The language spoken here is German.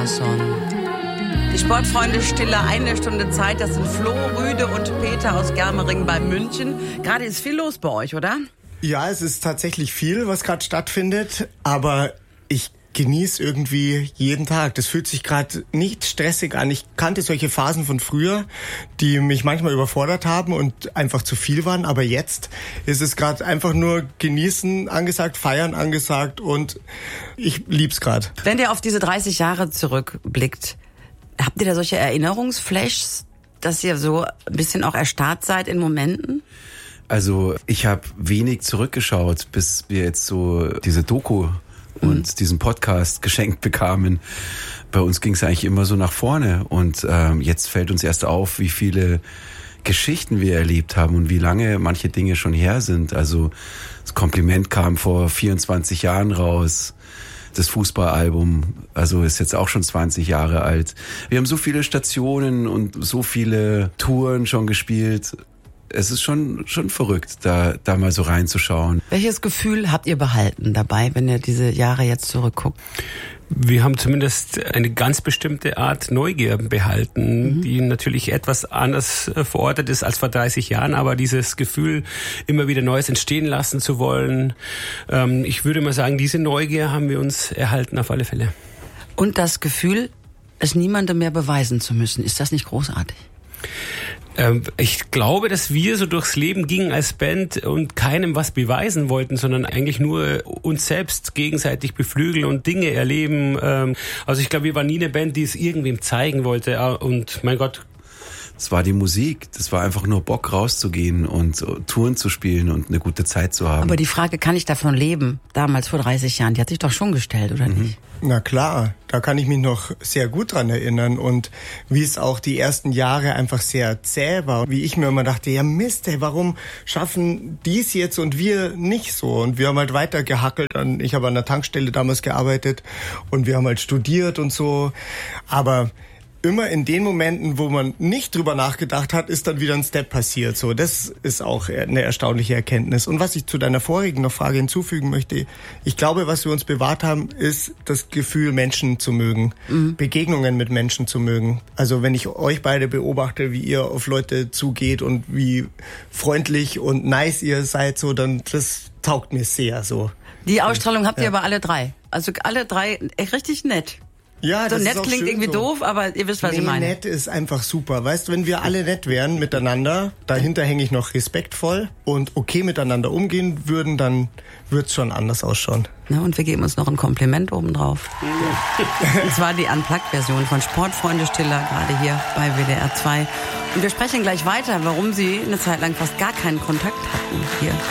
Carson. Die Sportfreunde Stille, 1 Stunde Zeit. Das sind Flo, Rüde und Peter aus Germering bei München. Gerade ist viel los bei euch, oder? Ja, es ist tatsächlich viel, was gerade stattfindet. Aber ich genieße irgendwie jeden Tag. Das fühlt sich gerade nicht stressig an. Ich kannte solche Phasen von früher, die mich manchmal überfordert haben und einfach zu viel waren. Aber jetzt ist es gerade einfach nur genießen angesagt, feiern angesagt und ich lieb's gerade. Wenn ihr auf diese 30 Jahre zurückblickt, habt ihr da solche Erinnerungsflashs, dass ihr so ein bisschen auch erstarrt seid in Momenten? Also ich habe wenig zurückgeschaut, bis wir jetzt so diese Doku und diesen Podcast geschenkt bekamen. Bei uns ging es eigentlich immer so nach vorne und jetzt fällt uns erst auf, wie viele Geschichten wir erlebt haben und wie lange manche Dinge schon her sind. Also das Kompliment kam vor 24 Jahren raus. Das Fußballalbum, also ist jetzt auch schon 20 Jahre alt. Wir haben so viele Stationen und so viele Touren schon gespielt. Es ist schon verrückt, da mal so reinzuschauen. Welches Gefühl habt ihr behalten dabei, wenn ihr diese Jahre jetzt zurückguckt? Wir haben zumindest eine ganz bestimmte Art Neugier behalten, die natürlich etwas anders verortet ist als vor 30 Jahren, aber dieses Gefühl, immer wieder Neues entstehen lassen zu wollen, ich würde mal sagen, diese Neugier haben wir uns erhalten auf alle Fälle. Und das Gefühl, es niemandem mehr beweisen zu müssen, ist das nicht großartig? Ich glaube, dass wir so durchs Leben gingen als Band und keinem was beweisen wollten, sondern eigentlich nur uns selbst gegenseitig beflügeln und Dinge erleben. Also ich glaube, wir waren nie eine Band, die es irgendwem zeigen wollte. Und mein Gott. Es war die Musik, das war einfach nur Bock rauszugehen und Touren zu spielen und eine gute Zeit zu haben. Aber die Frage, kann ich davon leben, damals vor 30 Jahren, die hat sich doch schon gestellt, oder nicht? Na klar, da kann ich mich noch sehr gut dran erinnern und wie es auch die ersten Jahre einfach sehr zäh war. Wie ich mir immer dachte, ja Mist, ey, warum schaffen die's jetzt und wir nicht so? Und wir haben halt weiter gehackelt. Ich habe an der Tankstelle damals gearbeitet und wir haben halt studiert und so. Aber immer in den Momenten, wo man nicht drüber nachgedacht hat, ist dann wieder ein Step passiert. So, das ist auch eine erstaunliche Erkenntnis. Und was ich zu deiner vorigen noch Frage hinzufügen möchte, ich glaube, was wir uns bewahrt haben, ist das Gefühl, Menschen zu mögen, Begegnungen mit Menschen zu mögen. Also wenn ich euch beide beobachte, wie ihr auf Leute zugeht und wie freundlich und nice ihr seid, so, dann das taugt mir sehr so. Die Ausstrahlung habt ihr aber alle drei. Also alle drei richtig nett. Ja, so das nett ist auch klingt irgendwie so doof, aber ihr wisst, was ich meine. Nett ist einfach super. Weißt du, wenn wir alle nett wären miteinander, dahinter hänge ich noch respektvoll und okay miteinander umgehen würden, dann wird's schon anders ausschauen. Na, und wir geben uns noch ein Kompliment obendrauf. Und zwar die Unplugged-Version von Sportfreunde Stiller, gerade hier bei WDR 2. Und wir sprechen gleich weiter, warum sie eine Zeit lang fast gar keinen Kontakt hatten hier.